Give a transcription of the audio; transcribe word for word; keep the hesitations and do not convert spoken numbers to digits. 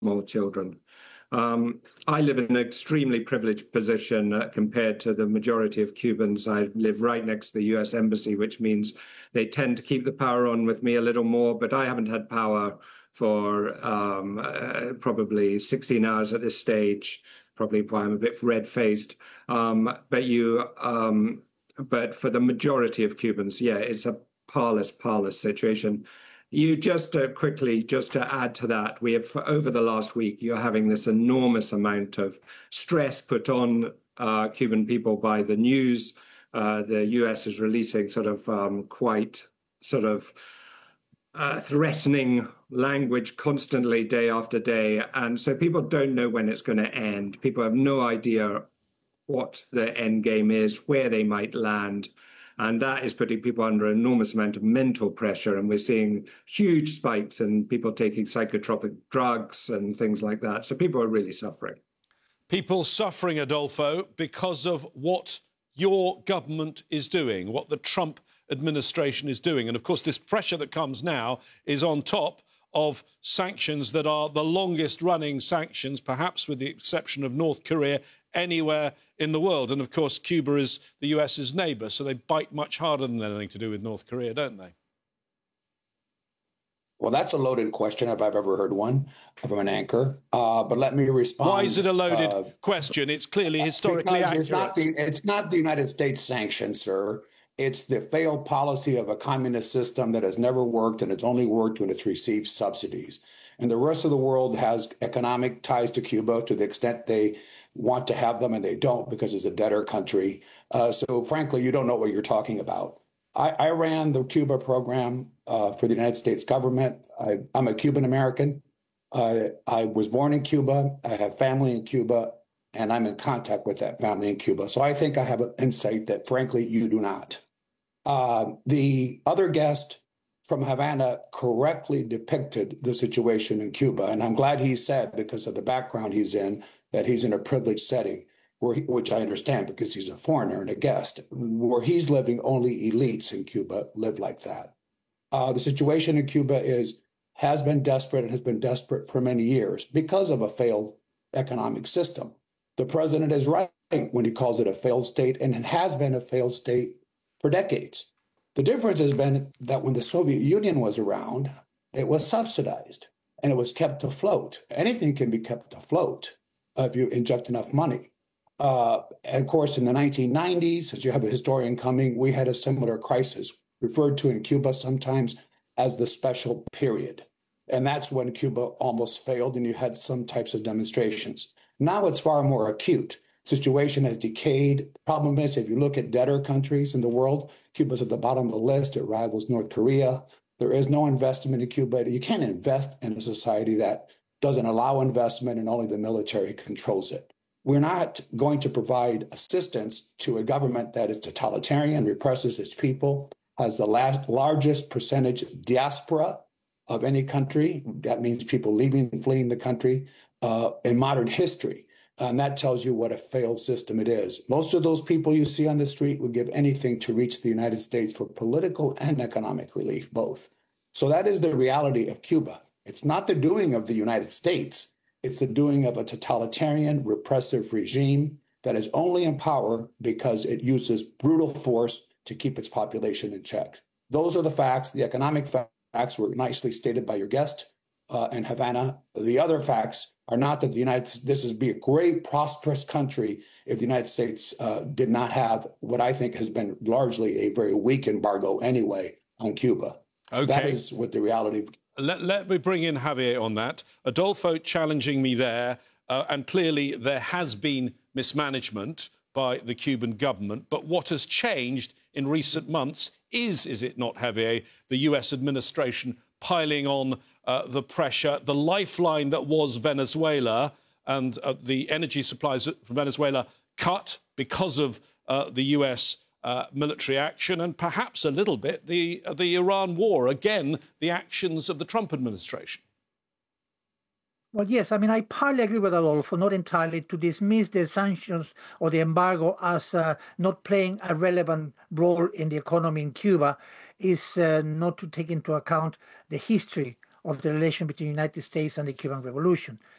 small children. Um, I live in an extremely privileged position uh, compared to the majority of Cubans. I live right next to the U S Embassy, which means they tend to keep the power on with me a little more, but I haven't had power for um, uh, probably sixteen hours at this stage, probably why I'm a bit red-faced. Um, but you, um, but for the majority of Cubans, yeah, it's a parlous, parlous situation. You just uh, quickly, just to add to that, we have, over the last week, you're having this enormous amount of stress put on uh, Cuban people by the news. Uh, the U S is releasing sort of um, quite sort of uh, threatening language constantly, day after day. And so people don't know when it's going to end. People have no idea what the end game is, where they might land. And that is putting people under an enormous amount of mental pressure. And we're seeing huge spikes in people taking psychotropic drugs and things like that. So people are really suffering. People suffering, Adolfo, because of what your government is doing, what the Trump administration is doing. And, of course, this pressure that comes now is on top of sanctions that are the longest-running sanctions, perhaps with the exception of North Korea, anywhere in the world. And, of course, Cuba is the US's neighbour, so they bite much harder than anything to do with North Korea, don't they? Well, that's a loaded question, if I've ever heard one from an anchor. Uh, but let me respond. Why is it a loaded uh, question? It's clearly historically accurate. It's not, the, it's not the United States sanctions, sir. It's the failed policy of a communist system that has never worked, and it's only worked when it's received subsidies. And the rest of the world has economic ties to Cuba to the extent they want to have them, and they don't because it's a debtor country. Uh, so, frankly, you don't know what you're talking about. I, I ran the Cuba program uh, for the United States government. I, I'm a Cuban American. Uh, I was born in Cuba. I have family in Cuba, and I'm in contact with that family in Cuba. So I think I have an insight that, frankly, you do not. Uh, the other guest from Havana correctly depicted the situation in Cuba, and I'm glad he said, because of the background he's in, that he's in a privileged setting, where he, which I understand because he's a foreigner and a guest. Where he's living, only elites in Cuba live like that. Uh, the situation in Cuba is has been desperate and has been desperate for many years because of a failed economic system. The president is right when he calls it a failed state, and it has been a failed state for decades. The difference has been that when the Soviet Union was around, it was subsidized and it was kept afloat. Anything can be kept afloat if you inject enough money. Uh, and of course, in the nineteen nineties, as you have a historian coming, we had a similar crisis, referred to in Cuba sometimes as the special period. And that's when Cuba almost failed and you had some types of demonstrations. Now it's far more acute. Situation has decayed. Problem is, if you look at debtor countries in the world, Cuba's at the bottom of the list. It rivals North Korea. There is no investment in Cuba. You can't invest in a society that doesn't allow investment and only the military controls it. We're not going to provide assistance to a government that is totalitarian, represses its people, has the last, largest percentage diaspora of any country. That means people leaving and fleeing the country uh, in modern history. And that tells you what a failed system it is. Most of those people you see on the street would give anything to reach the United States for political and economic relief, both. So that is the reality of Cuba. It's not the doing of the United States. It's the doing of a totalitarian, repressive regime that is only in power because it uses brutal force to keep its population in check. Those are the facts. The economic facts were nicely stated by your guest uh, in Havana. The other facts are not that the United States, this would be a great, prosperous country if the United States uh, did not have what I think has been largely a very weak embargo anyway on Cuba. Okay. That is what the reality of. Let, let me bring in Javier on that. Adolfo challenging me there, uh, and clearly there has been mismanagement by the Cuban government. But what has changed in recent months is, is it not, Javier, the U S administration piling on uh, the pressure, the lifeline that was Venezuela, and uh, the energy supplies from Venezuela cut because of uh, the U S uh, military action, and perhaps a little bit the, uh, the Iran war, again, the actions of the Trump administration. Well, yes, I mean, I partly agree with Adolfo, not entirely, to dismiss the sanctions or the embargo as uh, not playing a relevant role in the economy in Cuba is uh, not to take into account the history of the relation between the United States and the Cuban Revolution.